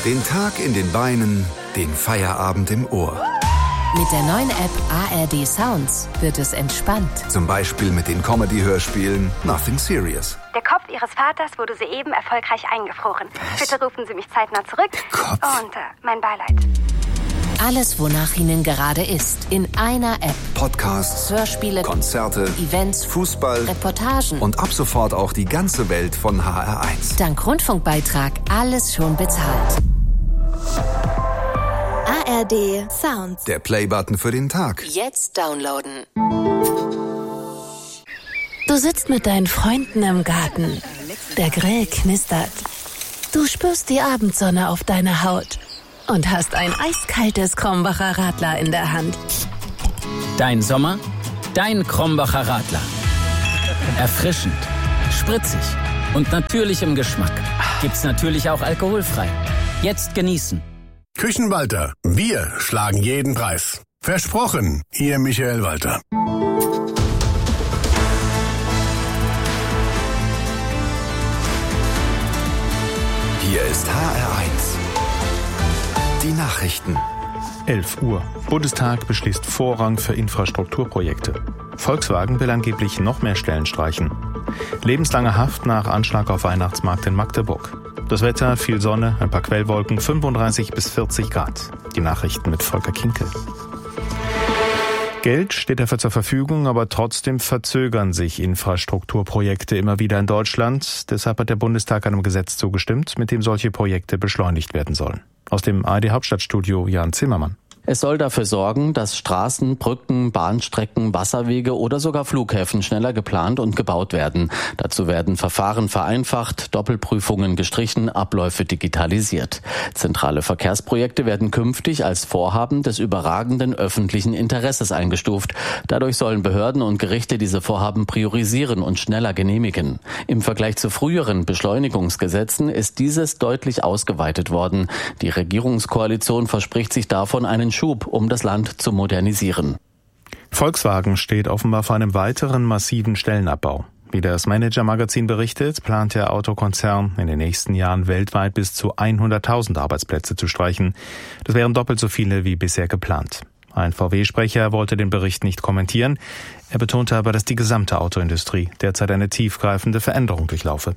Den Tag in den Beinen, den Feierabend im Ohr. Mit der neuen App ARD Sounds wird es entspannt. Zum Beispiel mit den Comedy-Hörspielen Nothing Serious. Der Kopf Ihres Vaters wurde soeben erfolgreich eingefroren. Was? Bitte rufen Sie mich zeitnah zurück. Der Kopf? Und mein Beileid. Alles, wonach Ihnen gerade ist, in einer App. Podcasts, Hörspiele, Konzerte, Events, Fußball Reportagen und ab sofort auch die ganze Welt von HR1. Dank Rundfunkbeitrag alles schon bezahlt. ARD Sounds. Der Playbutton für den Tag. Jetzt downloaden. Du sitzt mit deinen Freunden im Garten. Der Grill knistert. Du spürst die Abendsonne auf deiner Haut und hast ein eiskaltes Krombacher Radler in der Hand. Dein Sommer, dein Krombacher Radler. Erfrischend, spritzig und natürlich im Geschmack. Gibt's natürlich auch alkoholfrei. Jetzt genießen. Küchenwalter, wir schlagen jeden Preis. Versprochen, Ihr Michael Walter. Hier ist HR1. Die Nachrichten. 11 Uhr. Bundestag beschließt Vorrang für Infrastrukturprojekte. Volkswagen will angeblich noch mehr Stellen streichen. Lebenslange Haft nach Anschlag auf Weihnachtsmarkt in Magdeburg. Das Wetter, viel Sonne, ein paar Quellwolken, 35 bis 40 Grad. Die Nachrichten mit Volker Kinkel. Geld steht dafür zur Verfügung, aber trotzdem verzögern sich Infrastrukturprojekte immer wieder in Deutschland. Deshalb hat der Bundestag einem Gesetz zugestimmt, mit dem solche Projekte beschleunigt werden sollen. Aus dem ARD-Hauptstadtstudio Jan Zimmermann. Es soll dafür sorgen, dass Straßen, Brücken, Bahnstrecken, Wasserwege oder sogar Flughäfen schneller geplant und gebaut werden. Dazu werden Verfahren vereinfacht, Doppelprüfungen gestrichen, Abläufe digitalisiert. Zentrale Verkehrsprojekte werden künftig als Vorhaben des überragenden öffentlichen Interesses eingestuft. Dadurch sollen Behörden und Gerichte diese Vorhaben priorisieren und schneller genehmigen. Im Vergleich zu früheren Beschleunigungsgesetzen ist dieses deutlich ausgeweitet worden. Die Regierungskoalition verspricht sich davon einen Schub, um das Land zu modernisieren. Volkswagen steht offenbar vor einem weiteren massiven Stellenabbau. Wie das Manager-Magazin berichtet, plant der Autokonzern in den nächsten Jahren weltweit bis zu 100.000 Arbeitsplätze zu streichen. Das wären doppelt so viele wie bisher geplant. Ein VW-Sprecher wollte den Bericht nicht kommentieren. Er betonte aber, dass die gesamte Autoindustrie derzeit eine tiefgreifende Veränderung durchlaufe.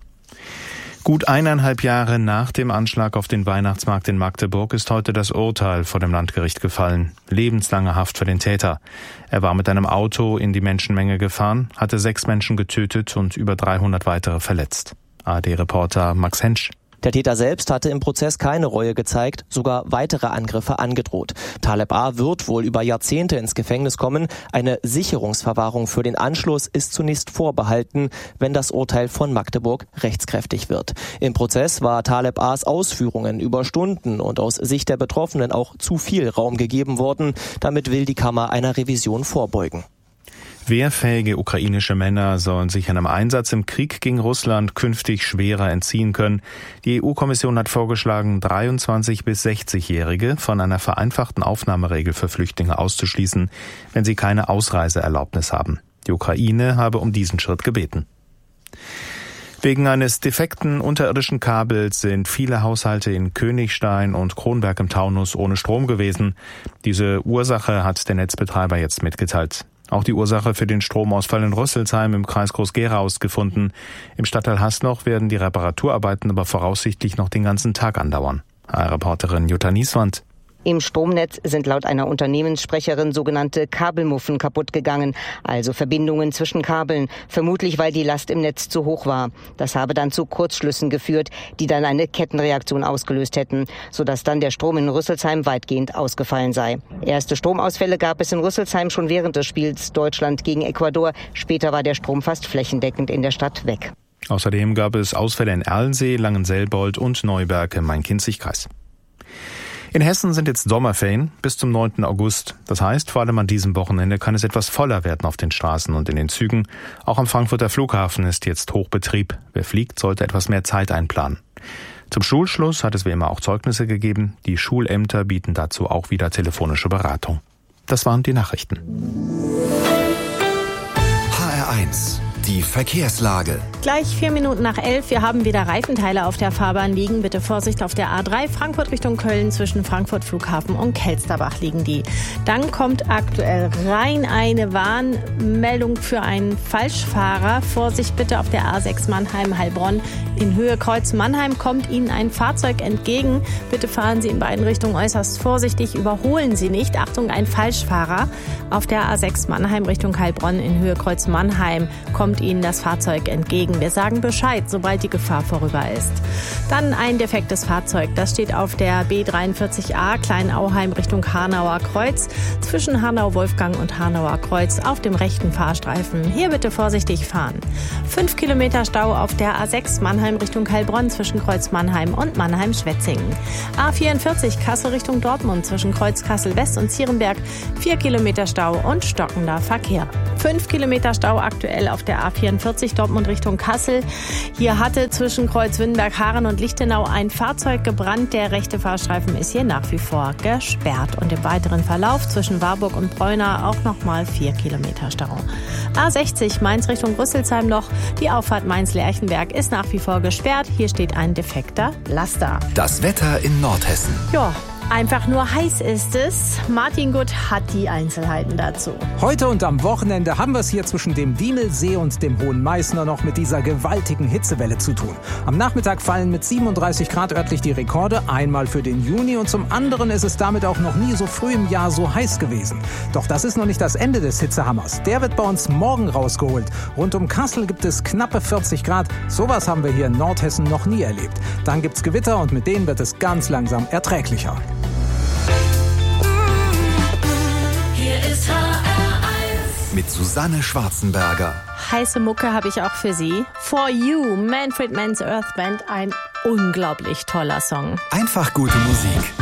Gut 1,5 Jahre nach dem Anschlag auf den Weihnachtsmarkt in Magdeburg ist heute das Urteil vor dem Landgericht gefallen. Lebenslange Haft für den Täter. Er war mit einem Auto in die Menschenmenge gefahren, hatte 6 Menschen getötet und über 300 weitere verletzt. ARD-Reporter Max Hensch. Der Täter selbst hatte im Prozess keine Reue gezeigt, sogar weitere Angriffe angedroht. Taleb A. wird wohl über Jahrzehnte ins Gefängnis kommen. Eine Sicherungsverwahrung für den Anschluss ist zunächst vorbehalten, wenn das Urteil von Magdeburg rechtskräftig wird. Im Prozess war Taleb A.'s Ausführungen über Stunden und aus Sicht der Betroffenen auch zu viel Raum gegeben worden. Damit will die Kammer einer Revision vorbeugen. Wehrfähige ukrainische Männer sollen sich einem Einsatz im Krieg gegen Russland künftig schwerer entziehen können. Die EU-Kommission hat vorgeschlagen, 23- bis 60-Jährige von einer vereinfachten Aufnahmeregel für Flüchtlinge auszuschließen, wenn sie keine Ausreiseerlaubnis haben. Die Ukraine habe um diesen Schritt gebeten. Wegen eines defekten unterirdischen Kabels sind viele Haushalte in Königstein und Kronberg im Taunus ohne Strom gewesen. Diese Ursache hat der Netzbetreiber jetzt mitgeteilt. Auch die Ursache für den Stromausfall in Rüsselsheim im Kreis Groß-Gerau ist gefunden. Im Stadtteil Hasnoch werden die Reparaturarbeiten aber voraussichtlich noch den ganzen Tag andauern. HR-Reporterin Jutta Nieswand. Im Stromnetz sind laut einer Unternehmenssprecherin sogenannte Kabelmuffen kaputt gegangen, also Verbindungen zwischen Kabeln, vermutlich weil die Last im Netz zu hoch war. Das habe dann zu Kurzschlüssen geführt, die dann eine Kettenreaktion ausgelöst hätten, sodass dann der Strom in Rüsselsheim weitgehend ausgefallen sei. Erste Stromausfälle gab es in Rüsselsheim schon während des Spiels Deutschland gegen Ecuador. Später war der Strom fast flächendeckend in der Stadt weg. Außerdem gab es Ausfälle in Erlensee, Langenselbold und Neuberg im Main-Kinzig-Kreis. In Hessen sind jetzt Sommerferien bis zum 9. August. Das heißt, vor allem an diesem Wochenende kann es etwas voller werden auf den Straßen und in den Zügen. Auch am Frankfurter Flughafen ist jetzt Hochbetrieb. Wer fliegt, sollte etwas mehr Zeit einplanen. Zum Schulschluss hat es wie immer auch Zeugnisse gegeben. Die Schulämter bieten dazu auch wieder telefonische Beratung. Das waren die Nachrichten. HR1, Die Verkehrslage. Gleich 4 Minuten nach 11. Wir haben wieder Reifenteile auf der Fahrbahn liegen. Bitte Vorsicht auf der A3 Frankfurt Richtung Köln. Zwischen Frankfurt Flughafen und Kelsterbach liegen die. Dann kommt aktuell rein eine Warnmeldung für einen Falschfahrer. Vorsicht bitte auf der A6 Mannheim-Heilbronn. In Höhe Kreuz Mannheim kommt Ihnen ein Fahrzeug entgegen. Bitte fahren Sie in beiden Richtungen äußerst vorsichtig. Überholen Sie nicht. Achtung, ein Falschfahrer. Auf der A6 Mannheim Richtung Heilbronn in Höhe Kreuz Mannheim kommt Ihnen das Fahrzeug entgegen. Wir sagen Bescheid, sobald die Gefahr vorüber ist. Dann ein defektes Fahrzeug. Das steht auf der B43A Kleinauheim Richtung Hanauer Kreuz. Zwischen Hanau-Wolfgang und Hanauer Kreuz auf dem rechten Fahrstreifen. Hier bitte vorsichtig fahren. 5 Kilometer Stau auf der A6 Mannheim Richtung Heilbronn zwischen Kreuz Mannheim und Mannheim-Schwetzingen. A44 Kassel Richtung Dortmund zwischen Kreuz Kassel-West und Zierenberg. 4 Kilometer Stau und stockender Verkehr. 5 Kilometer Stau aktuell auf der A44 Dortmund Richtung Kassel. Hier hatte zwischen Kreuz Wittenberg-Haren und Lichtenau ein Fahrzeug gebrannt. Der rechte Fahrstreifen ist hier nach wie vor gesperrt. Und im weiteren Verlauf zwischen Warburg und Preuna auch nochmal 4 Kilometer Stau. A60 Mainz Richtung Rüsselsheim noch. Die Auffahrt Mainz-Lerchenberg ist nach wie vor gesperrt. Hier steht ein defekter Laster. Das Wetter in Nordhessen. Ja. Einfach nur heiß ist es. Martin Gutt hat die Einzelheiten dazu. Heute und am Wochenende haben wir es hier zwischen dem Diemelsee und dem Hohen Meißner noch mit dieser gewaltigen Hitzewelle zu tun. Am Nachmittag fallen mit 37 Grad örtlich die Rekorde, einmal für den Juni, und zum anderen ist es damit auch noch nie so früh im Jahr so heiß gewesen. Doch das ist noch nicht das Ende des Hitzehammers. Der wird bei uns morgen rausgeholt. Rund um Kassel gibt es knappe 40 Grad. Sowas haben wir hier in Nordhessen noch nie erlebt. Dann gibt's Gewitter und mit denen wird es ganz langsam erträglicher. Mit Susanne Schwarzenberger. Heiße Mucke habe ich auch für Sie. For You, Manfred Mann's Earth Band, ein unglaublich toller Song. Einfach gute Musik.